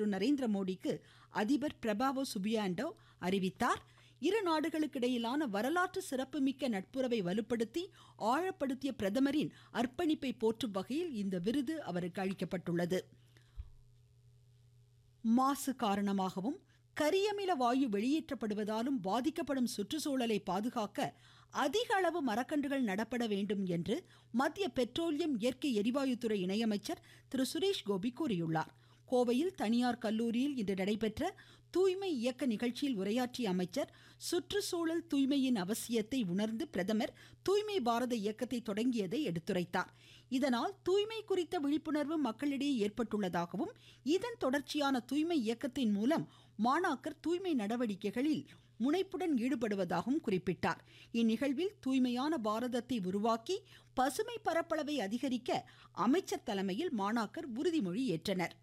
திரு நரேந்திர மோடிக்கு அதிபர் பிரபாவோ சுபியாண்டோ அறிவித்தார். இரு நாடுகளுக்கிடையிலான வரலாற்று சிறப்புமிக்க நட்புறவை வலுப்படுத்தி ஆழப்படுத்திய பிரதமரின் அர்ப்பணிப்பை போற்றும் வகையில் இந்த விருது அவருக்கு அளிக்கப்பட்டுள்ளது. மாசு காரணமாகவும் கரியமில வாயு வெளியேற்றப்படுவதாலும் பாதிக்கப்படும் சுற்றுச்சூழலை பாதுகாக்க அதிக அளவு மரக்கன்றுகள் நடப்பட வேண்டும் என்று மத்திய பெட்ரோலியம் இயற்கை எரிவாயுத்துறை இணையமைச்சர் திரு சுரேஷ் கோபி கூறியுள்ளார். கோவையில் தனியார் கல்லூரியில் இன்று நடைபெற்ற தூய்மை இயக்க நிகழ்ச்சியில் உரையாற்றிய அமைச்சர், சுற்றுச்சூழல் தூய்மையின் அவசியத்தை உணர்ந்து பிரதமர் தூய்மை பாரத இயக்கத்தை தொடங்கியதை எடுத்துரைத்தார். இதனால் தூய்மை குறித்த விழிப்புணர்வு மக்களிடையே ஏற்பட்டுள்ளதாகவும் இதன் தொடர்ச்சியான தூய்மை இயக்கத்தின் மூலம் மாணாக்கர் தூய்மை நடவடிக்கைகளில் முனைப்புடன் ஈடுபடுவதாகவும் குறிப்பிட்டார். இந்நிகழ்வில் தூய்மையான பாரதத்தை உருவாக்கி பசுமை பரப்பளவை அதிகரிக்க அமைச்சர் தலைமையில் மாணாக்கர் உறுதிமொழி ஏற்றனர்.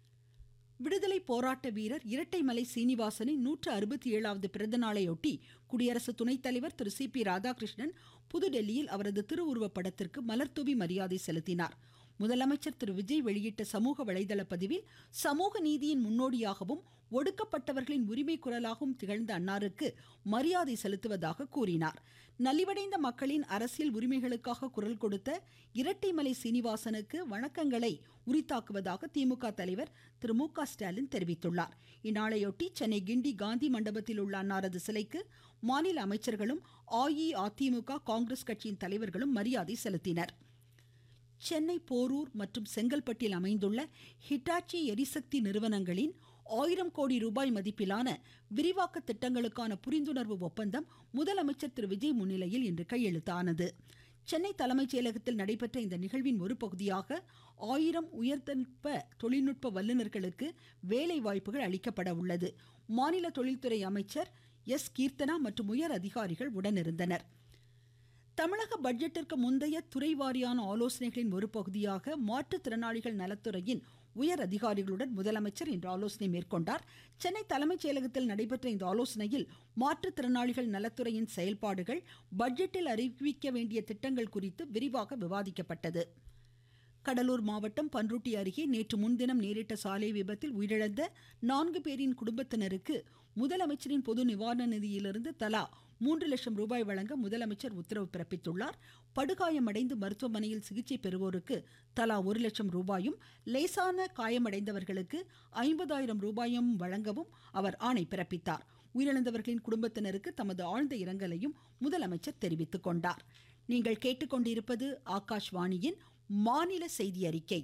விடுதலை போராட்ட வீரர் இரட்டைமலை சீனிவாசனின் 167வது பிறந்த நாளையொட்டி குடியரசு துணைத் தலைவர் திரு சி.பி. ராதாகிருஷ்ணன் புதுடெல்லியில் அவரது திருவுருவப் படத்திற்கு மலர்தூவி மரியாதை செலுத்தினார். முதலமைச்சர் திரு விஜய் வெளியிட்ட சமூக வலைதள பதிவில், சமூக நீதியின் முன்னோடியாகவும் ஒடுக்கப்பட்டவர்களின் உரிமை குரலாகவும் திகழ்ந்த அன்னாருக்கு மரியாதை செலுத்துவதாக கூறினார். நலிவடைந்த மக்களின் அரசியல் உரிமைகளுக்காக குரல் கொடுத்த இரட்டைமலை சீனிவாசனுக்கு வணக்கங்களை உரித்தாக்குவதாக திமுக தலைவர் திரு மு.க. ஸ்டாலின் தெரிவித்துள்ளார். இந்நாளையொட்டி சென்னை கிண்டி காந்தி மண்டபத்தில் உள்ள அன்னாரது சிலைக்கு மாநில அமைச்சர்களும் அஇஅதிமுக காங்கிரஸ் கட்சியின் தலைவர்களும் மரியாதை செலுத்தினர். சென்னை போரூர் மற்றும் செங்கல்பட்டில் அமைந்துள்ள ஹிட்டாச்சி எரிசக்தி நிறுவனங்களின் 1000 கோடி ரூபாய் மதிப்பிலான விரிவாக்க திட்டங்களுக்கான புரிந்துணர்வு ஒப்பந்தம் முதலமைச்சர் திரு விஜய் முன்னிலையில் இன்று கையெழுத்தானது. சென்னை தலைமைச் செயலகத்தில் நடைபெற்ற இந்த நிகழ்வின் ஒரு பகுதியாக 1000 உயர்தொழில்நுட்ப தொழில்நுட்ப வல்லுநர்களுக்கு வேலை வாய்ப்புகள் அளிக்கப்பட உள்ளது. மாநில தொழில்துறை அமைச்சர் எஸ். கீர்த்தனா மற்றும் உயர் அதிகாரிகள் உடனிருந்தனர். தமிழக பட்ஜெட்டிற்கு முந்தைய துறை வாரியான ஆலோசனைகளின் ஒரு பகுதியாக மாற்றுத்திறனாளிகள் நலத்துறையின் உயர் அதிகாரிகளுடன் முதலமைச்சர் இன்று ஆலோசனை மேற்கொண்டார். சென்னை தலைமைச் செயலகத்தில் நடைபெற்ற இந்த ஆலோசனையில் மாற்றுத்திறனாளிகள் நலத்துறையின் செயல்பாடுகள், பட்ஜெட்டில் அறிவிக்க வேண்டிய திட்டங்கள் குறித்து விரிவாக விவாதிக்கப்பட்டது. கடலூர் மாவட்டம் பன்ருட்டி அருகே நேற்று முன்தினம் நேரிட்ட சாலை விபத்தில் உயிரிழந்த 4 பேரின் குடும்பத்தினருக்கு முதலமைச்சரின் பொது நிவாரண நிதியிலிருந்து தலா 3 லட்சம் ரூபாய் வழங்க முதலமைச்சர் உத்தரவு பிறப்பித்துள்ளார். படுகாயமடைந்து மருத்துவமனையில் சிகிச்சை பெறுவோருக்கு தலா 1 லட்சம் ரூபாயும், லேசான காயமடைந்தவர்களுக்கு 50,000 ரூபாயும் வழங்கவும் அவர் ஆணை பிறப்பித்தார். உயிரிழந்தவர்களின் குடும்பத்தினருக்கு தமது ஆழ்ந்த இரங்கலையும் முதலமைச்சர் தெரிவித்துக் கொண்டார். நீங்கள் கேட்டுக்கொண்டிருப்பது ஆகாஷ்வாணியின் மாநில செய்தி அறிக்கை.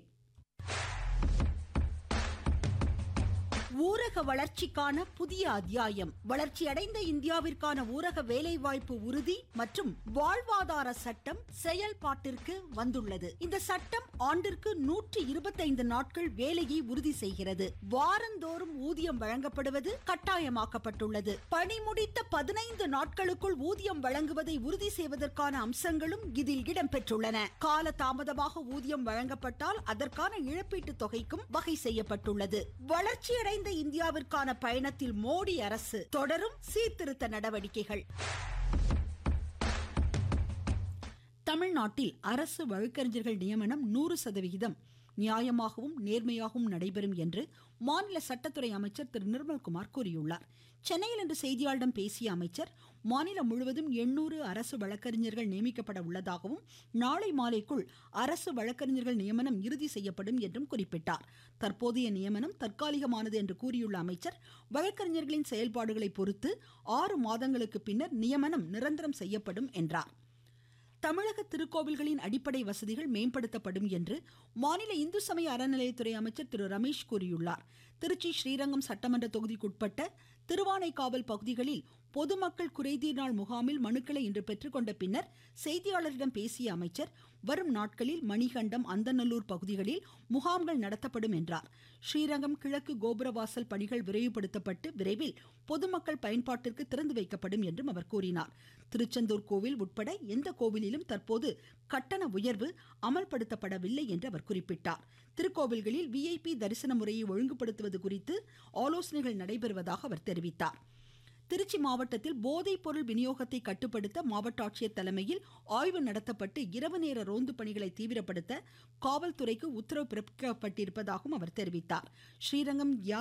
ஊரக வளர்ச்சிக்கான புதிய அத்தியாயம். வளர்ச்சியடைந்த இந்தியாவிற்கான ஊரக வேலைவாய்ப்பு உறுதி மற்றும் வாழ்வாதார சட்டம் செயல்பாட்டிற்கு வந்துள்ளது. இந்த சட்டம் ஆண்டிற்கு 125 நாட்கள் வேலையை உறுதி செய்கிறது. வாரந்தோறும் ஊதியம் வழங்கப்படுவது கட்டாயமாக்கப்பட்டுள்ளது. பணி முடித்த 15 நாட்களுக்குள் ஊதியம் வழங்குவதை உறுதி செய்வதற்கான அம்சங்களும் இதில் இடம்பெற்றுள்ளன. கால தாமதமாக ஊதியம் வழங்கப்பட்டால் அதற்கான இழப்பீட்டு தொகைக்கும் வகை செய்யப்பட்டுள்ளது. வளர்ச்சியடைந்த இந்தியாவிற்கான பயணத்தில் மோடி அரசு தொடரும் சீர்திருத்த நடவடிக்கைகள். தமிழ்நாட்டில் அரசு வழக்கறிஞர்கள் நியமனம் 100% நியாயமாகவும் நேர்மையாகவும் நடைபெறும் என்று மாநில சட்டத்துறை அமைச்சர் திரு நிர்மல்குமார் கூறியுள்ளார். சென்னையில் இன்று செய்தியாளர்களிடம் பேசிய அமைச்சர், மாநிலம் முழுவதும் 800 அரசு வழக்கறிஞர்கள் நியமிக்கப்பட உள்ளதாகவும் நாளை மாலைக்குள் அரசு வழக்கறிஞர்கள் நியமனம் இறுதி செய்யப்படும் என்றும் குறிப்பிட்டார். தற்போதைய நியமனம் தற்காலிகமானது என்று கூறியுள்ள அமைச்சர், வழக்கறிஞர்களின் செயல்பாடுகளை பொறுத்து 6 மாதங்களுக்கு பின்னர் நியமனம் நிரந்தரம் செய்யப்படும் என்றார். தமிழக திருக்கோவில்களின் அடிப்படை வசதிகள் மேம்படுத்தப்படும் என்று மாநில இந்து சமய அறநிலையத்துறை அமைச்சர் திரு ரமேஷ் கூறியுள்ளார். திருச்சி ஸ்ரீரங்கம் சட்டமன்ற தொகுதிக்குட்பட்ட திருவானைக்காவல் பகுதிகளில் பொதுமக்கள் குறைதீர் நாள் முகாமில் மனுக்களை இன்று பெற்றுக்கொண்ட பின்னர் செய்தியாளர்களிடம் பேசிய அமைச்சர், வரும் நாட்களில் மணிகண்டம், அந்தநல்லூர் பகுதிகளில் முகாம்கள் நடத்தப்படும் என்றார். ஸ்ரீரங்கம் கிழக்கு கோபுரவாசல் பணிகள் விரைவுபடுத்தப்பட்டு விரைவில் பொதுமக்கள் பயன்பாட்டிற்கு திறந்து வைக்கப்படும் என்றும் அவர் கூறினார். திருச்செந்தூர் கோவில் உட்பட எந்த கோவிலிலும் தற்போது கட்டண உயர்வு அமல்படுத்தப்படவில்லை என்று அவர் குறிப்பிட்டார். திருக்கோவில்களில் VIP தரிசன முறையை ஒழுங்குபடுத்துவது குறித்து ஆலோசனைகள் நடைபெறுவதாக அவர் தெரிவித்தார். திருச்சி மாவட்டத்தில் போதைப் பொருள் விநியோகத்தை கட்டுப்படுத்த மாவட்ட ஆட்சியர் தலைமையில் ஆய்வு நடத்தப்பட்டு இரவு நேர ரோந்து பணிகளை தீவிரப்படுத்த காவல்துறைக்கு உத்தரவு பிறப்பிக்கப்பட்டிருப்பதாகவும் அவர் தெரிவித்தார். ஸ்ரீரங்கம்